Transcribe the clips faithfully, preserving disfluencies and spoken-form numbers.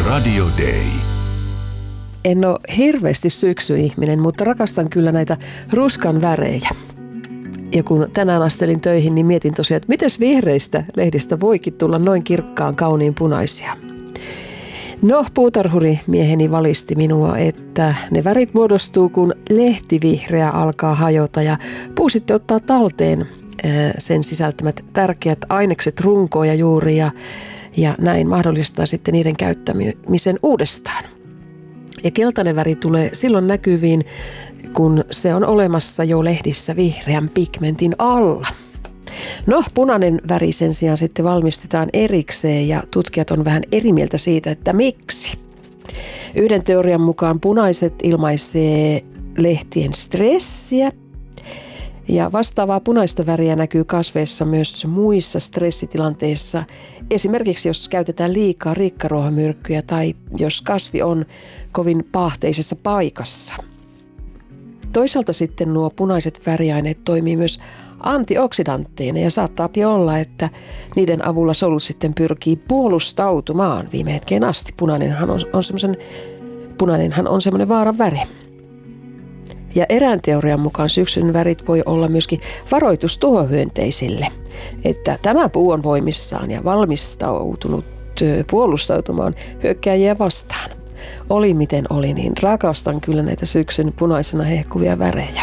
Radio Day. En ole hirveästi syksyihminen, mutta rakastan kyllä näitä ruskan värejä. Ja kun tänään astelin töihin, niin mietin tosiaan, että mites vihreistä lehdistä voikin tulla noin kirkkaan kauniin punaisia. No, puutarhuri mieheni valisti minua, että ne värit muodostuu, kun lehtivihreä alkaa hajota ja puu sitten ottaa talteen sen sisältämät tärkeät ainekset, runkoa ja juuria, ja näin mahdollistaa sitten niiden käyttämisen uudestaan. Ja keltainen väri tulee silloin näkyviin, kun se on olemassa jo lehdissä vihreän pigmentin alla. No, punainen väri sen sijaan sitten valmistetaan erikseen ja tutkijat on vähän eri mieltä siitä, että miksi. Yhden teorian mukaan punaiset ilmaisee lehtien stressiä ja vastaavaa punaista väriä näkyy kasveissa myös muissa stressitilanteissa. Esimerkiksi jos käytetään liikaa rikkaruohomyrkkyjä tai jos kasvi on kovin paahteisessa paikassa. Toisaalta sitten nuo punaiset väriaineet toimii myös antioksidantteina ja saattaa olla, että niiden avulla solut sitten pyrkii puolustautumaan viime hetkeen asti. Punainenhan on, on semmoisen, punainenhan on semmoinen vaaran väri. Ja erään teorian mukaan syksyn värit voi olla myöskin varoitus tuhohyönteisille, että tämä puu on voimissaan ja valmistautunut puolustautumaan hyökkääjiä vastaan. Oli miten oli, niin rakastan kyllä näitä syksyn punaisena hehkuvia värejä.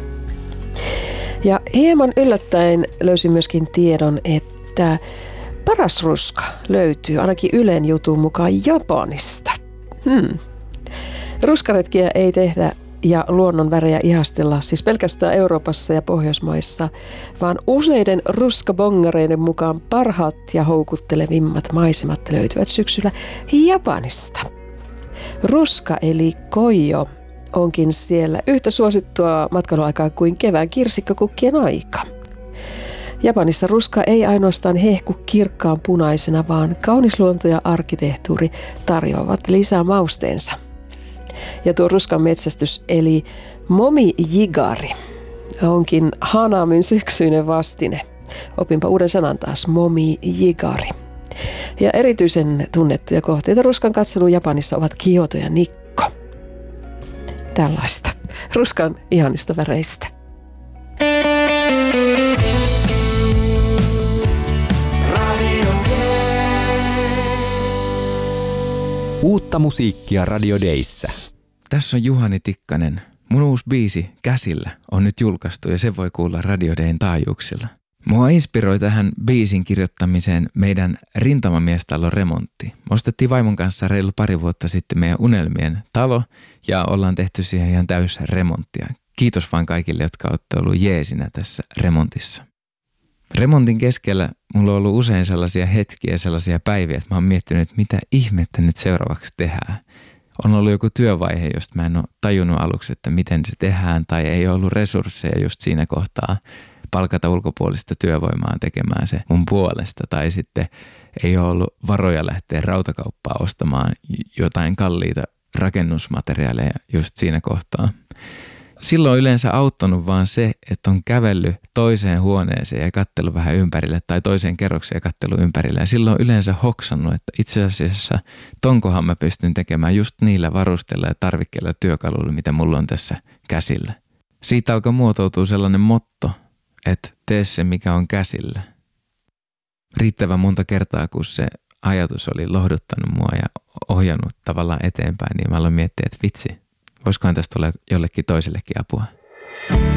Ja hieman yllättäen löysin myöskin tiedon, että paras ruska löytyy ainakin Ylen jutun mukaan Japanista. Hmm. Ruskaretkiä ei tehdä ja luonnon värejä ihastella siis pelkästään Euroopassa ja Pohjoismaissa, vaan useiden ruskabongareiden mukaan parhaat ja houkuttelevimmat maisemat löytyvät syksyllä Japanista. Ruska eli koijo onkin siellä yhtä suosittua matkailuaikaa kuin kevään kirsikkakukkien aika. Japanissa ruska ei ainoastaan hehku kirkkaan punaisena, vaan kaunis luonto ja arkkitehtuuri tarjoavat lisää mausteensa. Ja tuo ruskan metsästys eli momi-jigari onkin hanamin syksyinen vastine. Opinpa uuden sanan taas, momi-jigari. Ja erityisen tunnettuja kohteita ruskan katseluun Japanissa ovat Kioto ja Nikko. Tällaista ruskan ihanista väreistä. Uutta musiikkia Radio Dayssä. Tässä on Juhani Tikkanen. Mun uusi biisi Käsillä on nyt julkaistu ja se voi kuulla Radio Dayn taajuuksilla. Mua inspiroi tähän biisin kirjoittamiseen meidän rintamamiestalon remontti. Me ostettiin vaimon kanssa reilu pari vuotta sitten meidän unelmien talo ja ollaan tehty siihen ihan täys remonttia. Kiitos vaan kaikille, jotka olette ollut jeesinä tässä remontissa. Remontin keskellä mulla on ollut usein sellaisia hetkiä, sellaisia päiviä, että mä oon miettinyt, että mitä ihmettä nyt seuraavaksi tehdään. On ollut joku työvaihe, josta mä en ole tajunnut aluksi, että miten se tehdään, tai ei ollut resursseja just siinä kohtaa palkata ulkopuolista työvoimaa tekemään se mun puolesta, tai sitten ei ole ollut varoja lähteä rautakauppaa ostamaan jotain kalliita rakennusmateriaaleja just siinä kohtaa. Silloin on yleensä auttanut vaan se, että on kävellyt toiseen huoneeseen ja katsellut vähän ympärille tai toiseen kerrokseen ja katsellut ympärille. Ja silloin on yleensä hoksannut, että itse asiassa tonkohan mä pystyn tekemään just niillä varusteilla ja tarvikkeilla ja työkaluilla, mitä mulla on tässä käsillä. Siitä alkoi muotoutua sellainen motto, että tee se, mikä on käsillä. Riittävän monta kertaa, kun se ajatus oli lohduttanut mua ja ohjannut tavallaan eteenpäin, niin mä aloin miettiä, että vitsi, voisikohan tästä tulla jollekin toisellekin apua.